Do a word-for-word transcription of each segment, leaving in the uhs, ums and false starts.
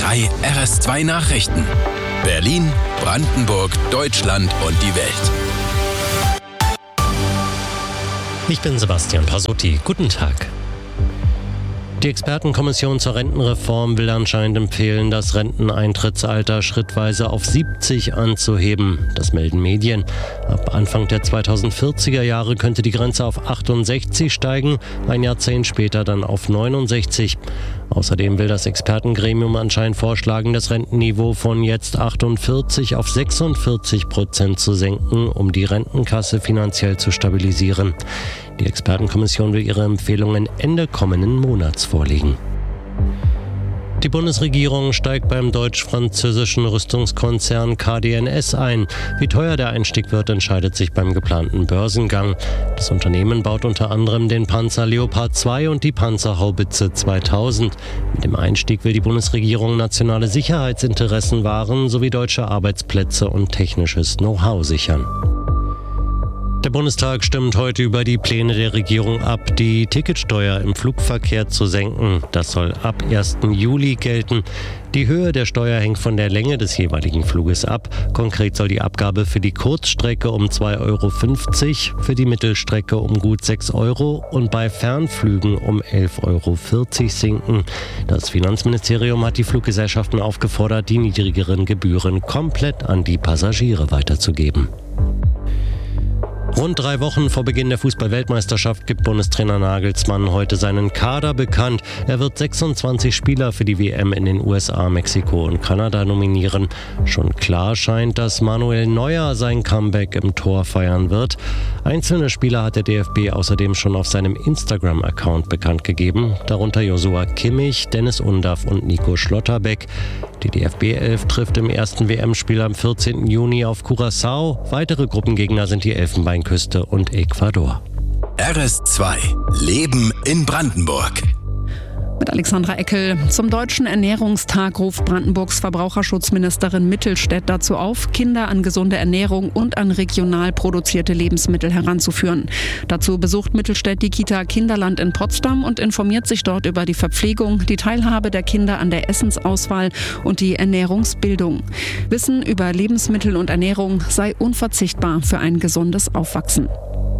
drei R S zwei Nachrichten. Berlin, Brandenburg, Deutschland und die Welt. Ich bin Sebastian Pasotti. Guten Tag. Die Expertenkommission zur Rentenreform will anscheinend empfehlen, das Renteneintrittsalter schrittweise auf siebzig anzuheben. Das melden Medien. Ab Anfang der zweitausendvierziger Jahre könnte die Grenze auf achtundsechzig steigen, ein Jahrzehnt später dann auf neunundsechzig. Außerdem will das Expertengremium anscheinend vorschlagen, das Rentenniveau von jetzt achtundvierzig auf sechsundvierzig Prozent zu senken, um die Rentenkasse finanziell zu stabilisieren. Die Expertenkommission will ihre Empfehlungen Ende kommenden Monats vorlegen. Die Bundesregierung steigt beim deutsch-französischen Rüstungskonzern K D N S ein. Wie teuer der Einstieg wird, entscheidet sich beim geplanten Börsengang. Das Unternehmen baut unter anderem den Panzer Leopard zwei und die Panzerhaubitze zweitausend. Mit dem Einstieg will die Bundesregierung nationale Sicherheitsinteressen wahren sowie deutsche Arbeitsplätze und technisches Know-how sichern. Der Bundestag stimmt heute über die Pläne der Regierung ab, die Ticketsteuer im Flugverkehr zu senken. Das soll ab ersten Juli gelten. Die Höhe der Steuer hängt von der Länge des jeweiligen Fluges ab. Konkret soll die Abgabe für die Kurzstrecke um zwei Euro fünfzig, für die Mittelstrecke um gut sechs Euro und bei Fernflügen um elf Euro vierzig sinken. Das Finanzministerium hat die Fluggesellschaften aufgefordert, die niedrigeren Gebühren komplett an die Passagiere weiterzugeben. Rund drei Wochen vor Beginn der Fußball-Weltmeisterschaft gibt Bundestrainer Nagelsmann heute seinen Kader bekannt. Er wird sechsundzwanzig Spieler für die W M in den U S A, Mexiko und Kanada nominieren. Schon klar scheint, dass Manuel Neuer sein Comeback im Tor feiern wird. Einzelne Spieler hat der D F B außerdem schon auf seinem Instagram-Account bekannt gegeben, darunter Joshua Kimmich, Dennis Undaff und Nico Schlotterbeck. Die D F B elf trifft im ersten W M-Spiel am vierzehnten Juni auf Curaçao. Weitere Gruppengegner sind die Elfenbeinküste und Ecuador. R S zwei Leben in Brandenburg. Mit Alexandra Eckel. Zum Deutschen Ernährungstag ruft Brandenburgs Verbraucherschutzministerin Mittelstädt dazu auf, Kinder an gesunde Ernährung und an regional produzierte Lebensmittel heranzuführen. Dazu besucht Mittelstädt die Kita Kinderland in Potsdam und informiert sich dort über die Verpflegung, die Teilhabe der Kinder an der Essensauswahl und die Ernährungsbildung. Wissen über Lebensmittel und Ernährung sei unverzichtbar für ein gesundes Aufwachsen.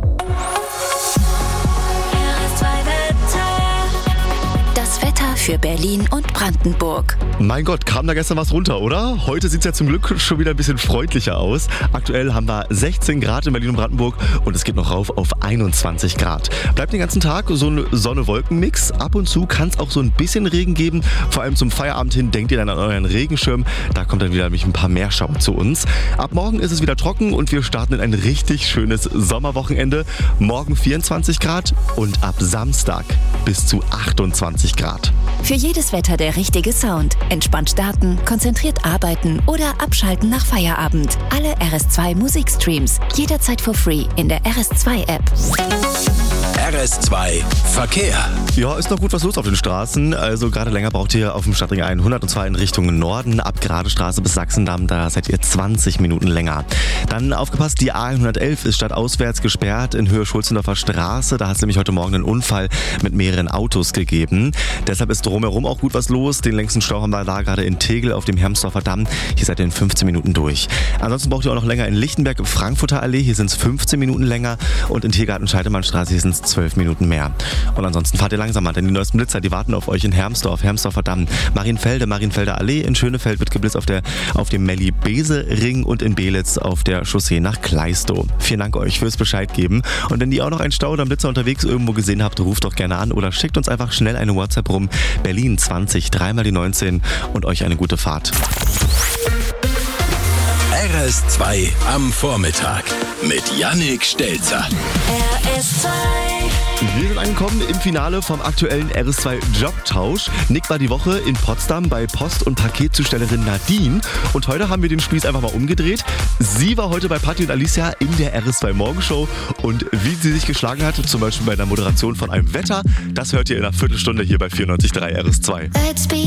Für Berlin und Brandenburg. Mein Gott, kam da gestern was runter, oder? Heute sieht es ja zum Glück schon wieder ein bisschen freundlicher aus. Aktuell haben wir sechzehn Grad in Berlin und Brandenburg und es geht noch rauf auf einundzwanzig Grad. Bleibt den ganzen Tag so ein Sonne-Wolken-Mix. Ab und zu kann es auch so ein bisschen Regen geben. Vor allem zum Feierabend hin denkt ihr dann an euren Regenschirm. Da kommt dann wieder nämlich ein paar mehr Schauer zu uns. Ab morgen ist es wieder trocken und wir starten in ein richtig schönes Sommerwochenende. Morgen vierundzwanzig Grad und ab Samstag bis zu achtundzwanzig Grad. Für jedes Wetter der richtige Sound. Entspannt starten, konzentriert arbeiten oder abschalten nach Feierabend. Alle R S zwei Musikstreams. Jederzeit for free in der R S zwei App. R S zwei Verkehr. Ja, ist noch gut was los auf den Straßen. Also gerade länger braucht ihr auf dem Stadtring hundert und zwar in Richtung Norden. Ab Gradestraße bis Sachsendamm, da seid ihr zwanzig Minuten länger. Dann aufgepasst, die A hundertelf ist stadtauswärts gesperrt in Höhe Schulzendorfer Straße. Da hat es nämlich heute Morgen einen Unfall mit mehreren Autos gegeben. Deshalb ist drumherum auch gut was los. Den längsten Stau haben wir da gerade in Tegel auf dem Hermsdorfer Damm. Hier seid ihr in fünfzehn Minuten durch. Ansonsten braucht ihr auch noch länger in Lichtenberg, Frankfurter Allee. Hier sind es fünfzehn Minuten länger. Und in Tiergarten-Scheidemannstraße, hier sind es zwölf Minuten mehr. Und ansonsten fahrt ihr langsamer, denn die neuesten Blitzer, die warten auf euch in Hermsdorf, Hermsdorfer Damm, Marienfelde, Marienfelder Allee. In Schönefeld wird geblitzt auf, der, auf dem Melli-Bese-Ring und in Belitz auf der Chaussee nach Kleistow. Vielen Dank euch fürs Bescheid geben. Und wenn ihr auch noch einen Stau oder einen Blitzer unterwegs irgendwo gesehen habt, ruft doch gerne an oder schickt uns einfach schnell eine WhatsApp rum. Berlin zwanzig, dreimal die neunzehn und euch eine gute Fahrt. R S zwei am Vormittag mit Yannick Stelzer. R S zwei. Wir sind angekommen im Finale vom aktuellen R S zwei Jobtausch. Nick war die Woche in Potsdam bei Post- und Paketzustellerin Nadine. Und heute haben wir den Spieß einfach mal umgedreht. Sie war heute bei Patti und Alicia in der R S zwei Morgenshow. Und wie sie sich geschlagen hat, zum Beispiel bei der Moderation von einem Wetter, das hört ihr in einer Viertelstunde hier bei vierundneunzig Komma drei R S zwei.